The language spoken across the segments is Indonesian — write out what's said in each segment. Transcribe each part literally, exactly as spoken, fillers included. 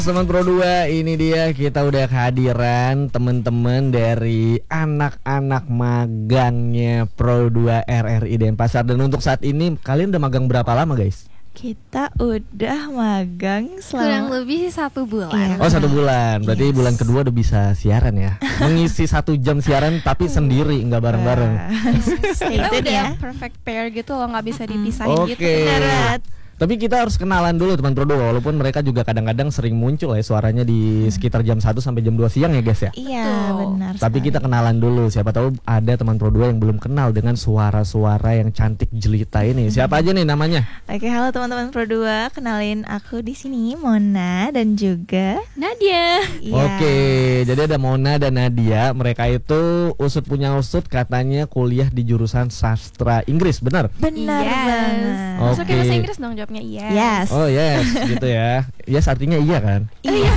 Teman Pro dua, ini dia kita udah kehadiran teman-teman dari anak-anak magangnya Pro dua R R I Denpasar. Dan untuk saat ini kalian udah magang berapa lama guys? Kita udah magang selama kurang lebih satu bulan. Iya. Oh satu bulan, berarti Yes. bulan kedua udah bisa siaran ya. Mengisi satu jam siaran tapi sendiri, nggak bareng-bareng. Stay Kita tune udah ya. perfect pair gitu loh, nggak bisa dipisahin Oke. gitu. Beneran. Tapi kita harus kenalan dulu teman Pro dua, walaupun mereka juga kadang-kadang sering muncul ya suaranya di sekitar jam satu sampai jam dua siang ya guys ya. Iya, Betul. benar. Tapi sekali. kita kenalan dulu, siapa tahu ada teman Pro dua yang belum kenal dengan suara-suara yang cantik jelita ini. Siapa aja nih namanya? Oke, halo teman-teman Pro dua, kenalin aku di sini Mona dan juga Nadia. Iya. Oke, jadi ada Mona dan Nadia. Mereka itu usut punya usut katanya kuliah di jurusan sastra Inggris, benar? Benar Yes. banget. Oh. Masuk Oke. bahasa Inggris dong jawabnya yes. Yes. Oh yes, gitu ya. Yes artinya iya kan? Iya.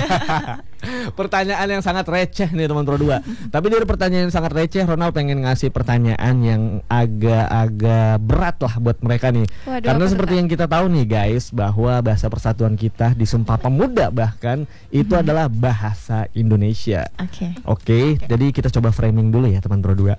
Pertanyaan yang sangat receh nih teman Pro dua. Tapi dari pertanyaan yang sangat receh, Ronald pengen ngasih pertanyaan yang agak-agak berat lah buat mereka nih. Waduh, Karena apa seperti tuh, yang kita tahu nih guys, bahwa bahasa persatuan kita di Sumpah Pemuda bahkan itu adalah bahasa Indonesia. Oke. Oke, jadi kita coba framing dulu ya teman Pro dua.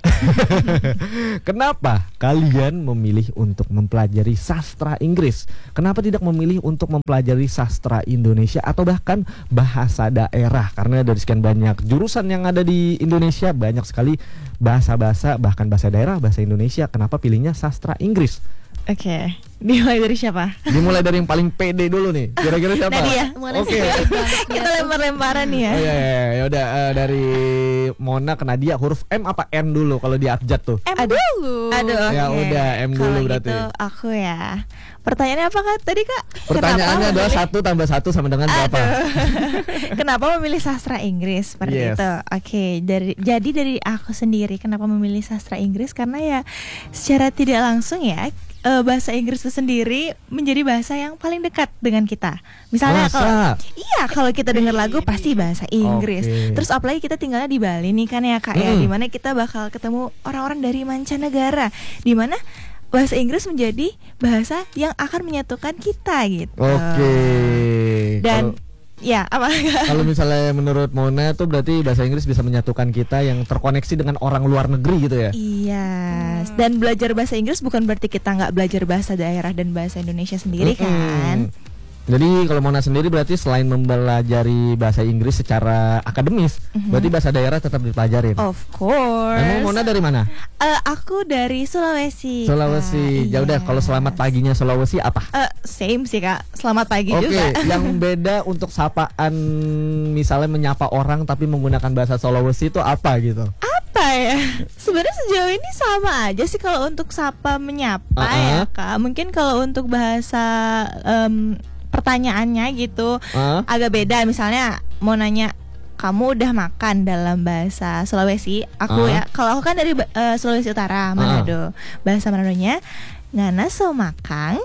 Kenapa kalian memilih untuk mempelajari sastra Inggris? Kenapa tidak memilih untuk mempelajari sastra Indonesia atau bahkan bahasa daerah? Karena dari sekian banyak jurusan yang ada di Indonesia, banyak sekali bahasa-bahasa, bahkan bahasa daerah, bahasa Indonesia. Kenapa pilihnya sastra Inggris? Oke. Dimulai dari siapa? Dimulai dari yang paling pede dulu nih. Kira-kira siapa? Nadia. Mana Oke. sih? Kita lempar-lemparan nih ya. Oh, iya, iya, ya udah eh, dari Mona ke Nadia, huruf M apa N dulu kalau di abjad tuh? M Aduh. dulu. Aduh, oke. Ya udah, M dulu Kalau berarti. gitu aku ya. Pertanyaannya apa Kak tadi Kak? Pertanyaannya Kenapa adalah memilih- satu tambah satu sama dengan berapa? Aduh. Kenapa memilih sastra Inggris seperti Yes. itu? Oke, dari jadi dari aku sendiri kenapa memilih sastra Inggris karena ya secara tidak langsung ya eh, bahasa Inggris itu sendiri menjadi bahasa yang paling dekat dengan kita. Misalnya Masa? kalau iya kalau kita dengar lagu pasti bahasa Inggris. Oke. Terus apalagi kita tinggalnya di Bali nih kan ya Kak ya, Mm. dimana kita bakal ketemu orang-orang dari mancanegara, dimana bahasa Inggris menjadi bahasa yang akan menyatukan kita gitu. Oke. Dan Kalau- ya apa? Kalau misalnya menurut Mona tuh berarti bahasa Inggris bisa menyatukan kita yang terkoneksi dengan orang luar negeri gitu ya? Iya. Dan belajar bahasa Inggris bukan berarti kita nggak belajar bahasa daerah dan bahasa Indonesia sendiri Mm-mm. kan? Jadi kalau Mona sendiri berarti selain mempelajari bahasa Inggris secara akademis, Mhm. berarti bahasa daerah tetap dipelajarin. Of course. Emang Mona dari mana? Eh, aku dari Sulawesi. Sulawesi. Kak. Ya udah, Iya. kalau selamat paginya Sulawesi apa? Eh, same sih Kak. Selamat pagi Oke, juga. yang beda untuk sapaan misalnya menyapa orang tapi menggunakan bahasa Sulawesi itu apa gitu? Apa ya? Sebenarnya sejauh ini sama aja sih kalau untuk sapa menyapa Uh-uh. ya Kak. Mungkin kalau untuk bahasa em, pertanyaannya gitu Hah? agak beda. Misalnya mau nanya kamu udah makan dalam bahasa Sulawesi. Aku Ah. ya, kalau aku kan dari eh, Sulawesi Utara, Manado. Bahasa Manadonya ngana so makang.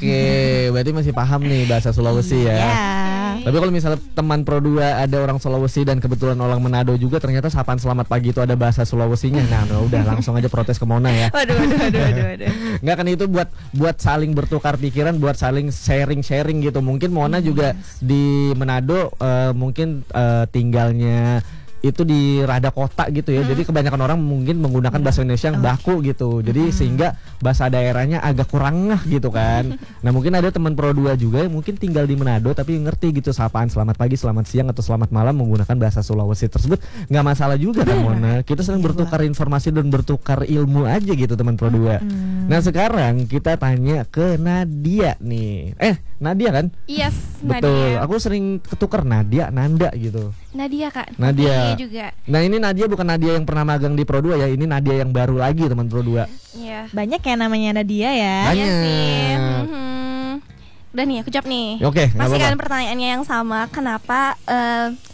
Oke, berarti masih paham nih bahasa Sulawesi ya. Ya. Tapi kalau misalnya teman Pro dua ada orang Sulawesi dan kebetulan orang Manado juga, ternyata sapaan selamat pagi itu ada bahasa Sulawesinya. Nah, nah udah langsung aja protes ke Mona ya. Waduh, waduh, waduh, waduh, waduh. Nggak kan itu buat buat saling bertukar pikiran, buat saling sharing-sharing gitu. Mungkin Mona juga di Manado eh, mungkin eh, tinggalnya itu di rada kota gitu ya. Jadi kebanyakan orang mungkin menggunakan bahasa Indonesia yang baku gitu. Jadi sehingga bahasa daerahnya agak kurang ngeh gitu kan. Nah, mungkin ada teman Pro dua juga yang mungkin tinggal di Manado tapi ngerti gitu sapaan selamat pagi, selamat siang atau selamat malam menggunakan bahasa Sulawesi tersebut. Nggak masalah juga kan Mona. Kita sedang bertukar informasi dan bertukar ilmu aja gitu teman Pro dua. Nah, sekarang kita tanya ke Nadia nih. Eh, Nadia kan? Yes, Betul. Nadia. Aku sering ketukar Nadia, Nanda gitu. Nadia Kak. Nadia. Nadia juga. Nah, ini Nadia bukan Nadia yang pernah magang di Pro dua ya. Ini Nadia yang baru lagi teman Pro dua. Iya. Banyak ya namanya Nadia ya. Banyak. Iya sih. Mhm. Udah nih, aku jawab nih. Oke, nggak Masih apa-apa. kan pertanyaannya yang sama. Kenapa eh,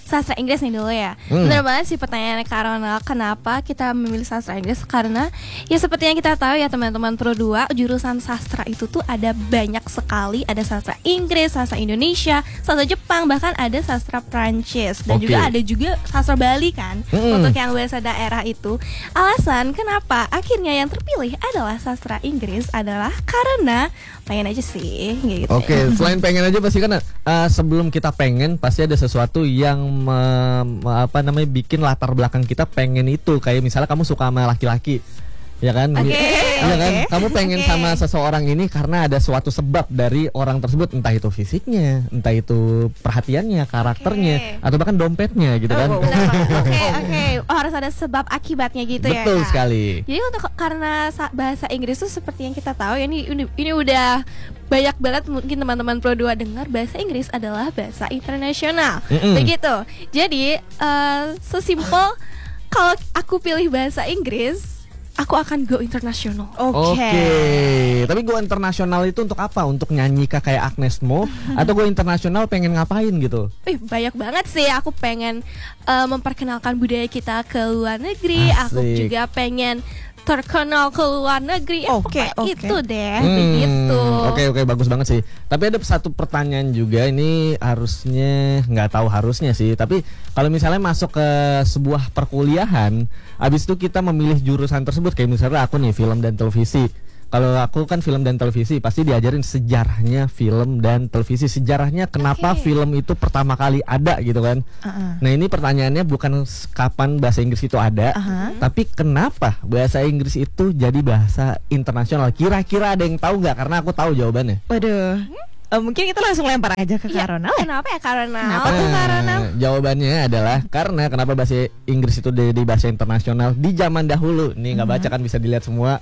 sastra Inggris nih dulu ya. Hmm. Bener banget sih pertanyaannya Kak Ronald, kenapa kita memilih sastra Inggris? Karena ya seperti yang kita tahu ya teman-teman Pro dua, jurusan sastra itu tuh ada banyak sekali. Ada sastra Inggris, sastra Indonesia, sastra Jepang, bahkan ada sastra Prancis. Dan Oke. juga ada juga sastra Bali kan, Hmm. untuk yang bahasa daerah itu. Alasan kenapa akhirnya yang terpilih adalah sastra Inggris adalah karena pengen aja sih kayak gitu. Oke, selain pengen aja pasti kan uh, sebelum kita pengen pasti ada sesuatu yang me- me- apa namanya bikin latar belakang kita pengen itu. Kayak misalnya kamu suka sama laki-laki, ya kan? Oke, Iya kan? oke. Kamu pengen Oke. sama seseorang ini karena ada suatu sebab dari orang tersebut, entah itu fisiknya, entah itu perhatiannya, karakternya, Oke. atau bahkan dompetnya gitu kan? Oh, Benar, Pak. Oke, oke. Oh, harus ada sebab akibatnya gitu ya. Betul Kak? sekali. Jadi untuk karena sa- bahasa Inggris tuh seperti yang kita tahu ya, ini ini, ini udah banyak banget mungkin teman-teman Pro dua dengar bahasa Inggris adalah bahasa internasional. Mm-mm. Begitu. Jadi eh, sesimpel kalau aku pilih bahasa Inggris, aku akan go internasional. Oke. Oke, tapi go internasional itu untuk apa? Untuk nyanyi kah kayak Agnes Mo atau go internasional pengen ngapain gitu? Wih, banyak banget sih. Aku pengen eh, memperkenalkan budaya kita ke luar negeri. Aku Asik. juga pengen terkenal ke luar negeri. Ya, Oke, pokoknya oke. itu deh, Hmm, begitu. Oke oke bagus banget sih. Tapi ada satu pertanyaan juga ini harusnya nggak tahu harusnya sih. Tapi kalau misalnya masuk ke sebuah perkuliahan, abis itu kita memilih jurusan tersebut kayak misalnya aku nih film dan televisi. Kalau aku kan film dan televisi pasti diajarin sejarahnya film dan televisi, sejarahnya kenapa Oke. film itu pertama kali ada gitu kan. Uh-uh. Nah ini pertanyaannya bukan s- kapan bahasa Inggris itu ada, Aha. tapi kenapa bahasa Inggris itu jadi bahasa internasional? Kira-kira ada yang tahu nggak? Karena aku tahu jawabannya. Waduh. Eh, mungkin kita langsung lempar aja ke Iya, Kak Ronald ya? kenapa ya karena Kenapa tuh, Kak Ronald? Nah, jawabannya adalah karena kenapa bahasa Inggris itu jadi bahasa internasional di zaman dahulu. Nih nggak baca kan bisa dilihat semua.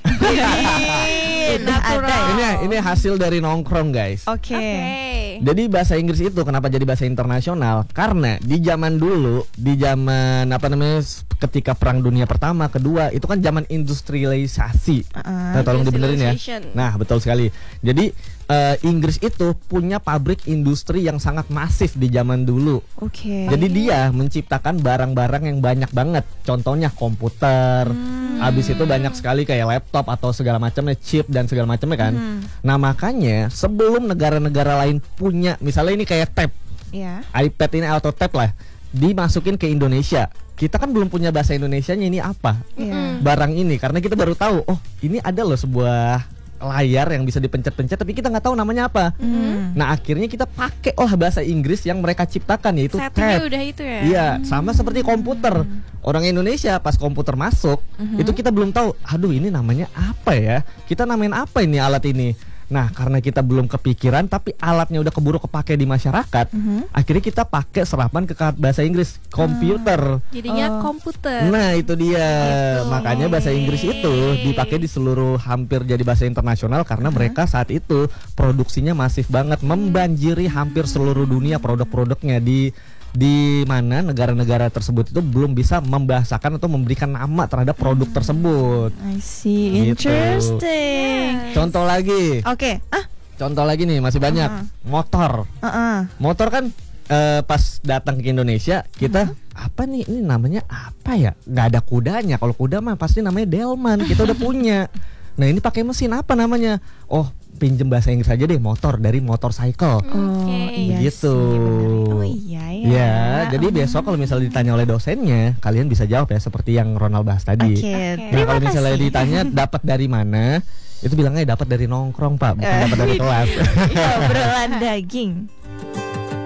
Udah ada ya? ini ini hasil dari nongkrong guys. Oke. Oke. Jadi bahasa Inggris itu kenapa jadi bahasa internasional? Karena di zaman dulu, di zaman apa namanya s- ketika Perang Dunia Pertama, Kedua, itu kan zaman industrialisasi. Uh-uh. Nah, tolong dibenerin ya. Industrialization. Nah, betul sekali. Jadi eh, Inggris itu punya pabrik industri yang sangat masif di zaman dulu. Oke. Jadi dia menciptakan barang-barang yang banyak banget. Contohnya komputer. Habis itu banyak sekali kayak laptop atau segala macamnya, chip dan segala macamnya kan. Nah, makanya sebelum negara-negara lain punya, misalnya ini kayak tab, Ya. iPad ini atau tab lah, dimasukin ke Indonesia. Kita kan belum punya bahasa Indonesianya ini apa? Iya. Barang ini karena kita baru tahu, oh, ini ada loh sebuah layar yang bisa dipencet-pencet tapi kita nggak tahu namanya apa. Hmm. Nah, akhirnya kita pakai oh bahasa Inggris yang mereka ciptakan yaitu Settingnya tab. udah itu ya. Iya, sama seperti komputer. Orang Indonesia pas komputer masuk, itu kita belum tahu, aduh ini namanya apa ya? Kita namain apa ini alat ini? Nah, karena kita belum kepikiran tapi alatnya udah keburu kepake di masyarakat, akhirnya kita pakai serapan ke bahasa Inggris, komputer. Jadinya Oh. komputer. Nah, itu dia. Gitu. Makanya bahasa Inggris itu dipakai di seluruh hampir jadi bahasa internasional karena mereka saat itu produksinya masif banget, membanjiri hampir seluruh dunia produk-produknya di di mana negara-negara tersebut itu belum bisa membahasakan atau memberikan nama terhadap produk tersebut. I see. Gitu. Interesting. Contoh lagi, Oke. Ah. contoh lagi nih masih banyak. Motor. Uh-uh. Motor kan eh, pas datang ke Indonesia kita apa nih ini namanya apa ya? Nggak ada kudanya. Kalau kuda mah pasti namanya delman. Kita udah punya. Nah ini pakai mesin apa namanya? Oh pinjem bahasa Inggris aja deh motor dari motorcycle. Oh, Oke. iya Gitu. sih, benar. Oh iya ya. Ya, jadi besok kalau misalnya ditanya oleh dosennya, kalian bisa jawab ya seperti yang Ronald bahas tadi. Oke. Oke. Nah Terima kalau misalnya kasih. ditanya dapat dari mana, itu bilangnya dapat dari nongkrong pak, bukan Eh. dapat dari kelas. Obrolan daging.